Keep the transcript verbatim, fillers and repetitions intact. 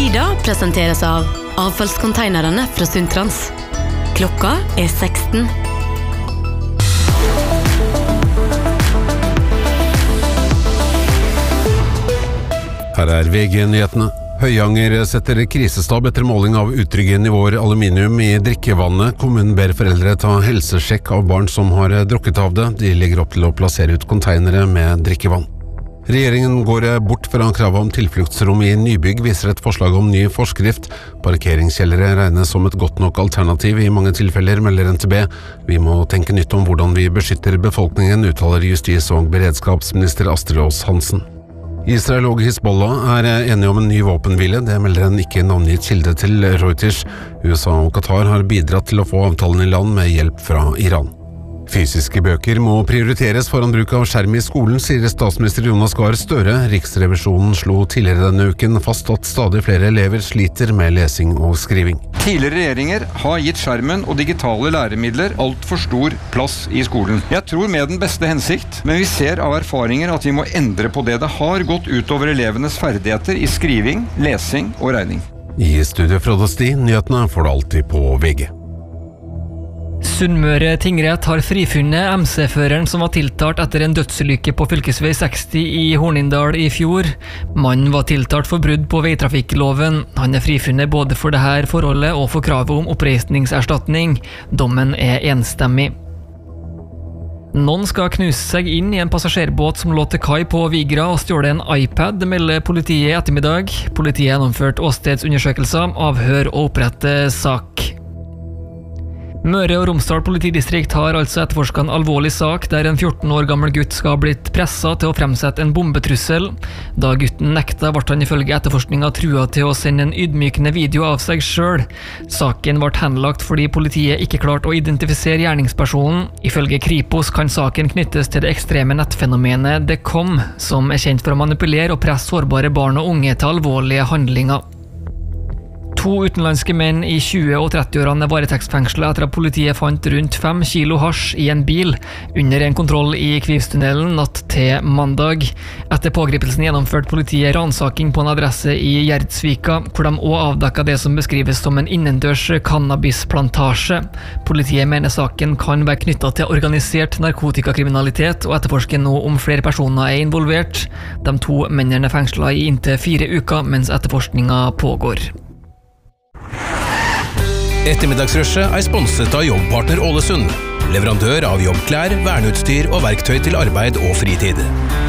Frida presenteres av avfallskonteinerne fra Sundtrans. Klokka er seksten. Her er V G-nyhetene. Høyanger setter krisestab etter måling av utrygge nivåer aluminium i drikkevannet. Kommunen ber foreldre ta helsesjekk av barn som har drukket av det. De legger opp til å plassere ut konteinere med drikkevann. Regjeringen går bort fra kravet om tilfluktsrom i nybygg, viser et forslag om ny forskrift. Parkeringskjellere regnes som et godt nok alternativ i mange tilfeller, melder N T B. Vi må tenke nytt om hvordan vi beskytter befolkningen, uttaler justis- og beredskapsminister Astrid Aas Hansen. Israel og Hizbollah er enige om en ny våpenhvile, det melder en ikke navngitt kilde til Reuters. U S A og Qatar har bidratt til å få avtalen i land med hjelp fra Iran. Fysiske bøker må prioriteres foran bruk av skjerm i skolen, sier statsminister Jonas Gahr Støre. Riksrevisjonen slo tidligere denne uken fast at stadig flere elever sliter med lesing og skriving. Tidligere regjeringer har gitt skjermen og digitale læremidler alt for stor plass i skolen. Jeg tror med den beste hensikt, men vi ser av erfaringer at vi må endre på det. Det har gått utover elevenes ferdigheter i skriving, lesing og regning. I studio Frode Sti, nyhetene får du alltid på V G. Sunnmøre tingrett har frifunnet M C-føreren som var tiltalt etter en dødsulykke på fylkesvei seksti i Hornindal i fjor. Mannen var tiltalt for brudd på veitrafikkloven. Han er frifunnet både for dette forholdet og for kravet om oppreisningserstatning. Dommen er enstemmig. Noen skal knuse seg inn i en passasjerbåt som lå til kai på Vigra og stjåle en iPad, melder politiet i ettermiddag. Politiet har gjennomført åstedsundersøkelser, avhør og opprette sak. Møre og Romsdal politidistrikt har altså etterforsket en alvorlig sak der en fjorten år gammel gutt skal ha blitt presset til å fremsette en bombetrussel. Da gutten nekta, ble han ifølge etterforskninga trua til å sende en ydmykende video av seg selv. Saken ble henlagt fordi politiet ikke klarte å identifisere gjerningspersonen. Ifølge Kripos kan saken knyttes til det ekstreme nettfenomenet The Com, som er kjent for å manipulere og presse sårbare barn og unge til alvorlige handlinger. To utenlandske menn i tjue- og trettiårene er varetektsfengslet etter at politiet fant rundt fem kilo hasj i en bil under en kontroll i Kvivstunnelen natt til mandag. Etter pågripelsen gjennomførte politiet ransaking på en adresse i Gjerdsvika, hvor de også avdekket det som beskrives som en innendørs cannabisplantasje. Politiet mener saken kan være knyttet til organisert narkotikakriminalitet og etterforsker nå om flere personer er involvert. De to mennene er fengslet i inntil fire uker mens etterforskninga pågår. Ettermiddagsrushet er sponset av Jobbpartner Ålesund, leverandør av jobbklær, verneutstyr og verktøy til arbeid og fritid.